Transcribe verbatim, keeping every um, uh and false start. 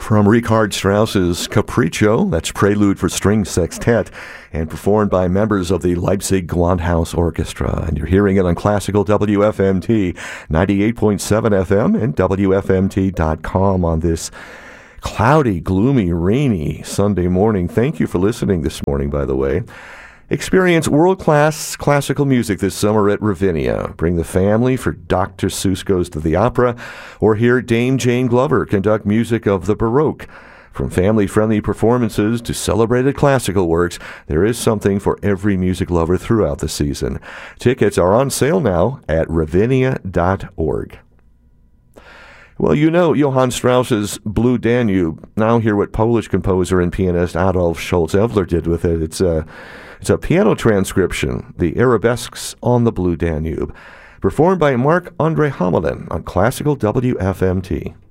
From Richard Strauss's Capriccio, that's Prelude for String Sextet, and performed by members of the Leipzig Gewandhaus Orchestra. And you're hearing it on Classical W F M T, ninety-eight point seven F M and W F M T dot com on this cloudy, gloomy, rainy Sunday morning. Thank you for listening this morning, by the way. Experience world-class classical music this summer at Ravinia. Bring the family for Doctor Seuss Goes to the Opera, or hear Dame Jane Glover conduct music of the Baroque. From family-friendly performances to celebrated classical works, there is something for every music lover throughout the season. Tickets are on sale now at ravinia dot org. Well, you know Johann Strauss's Blue Danube. Now hear what Polish composer and pianist Adolf Scholz-Evler did with it. It's a, it's a piano transcription, the Arabesques on the Blue Danube, performed by Marc-André Hamelin on Classical W F M T.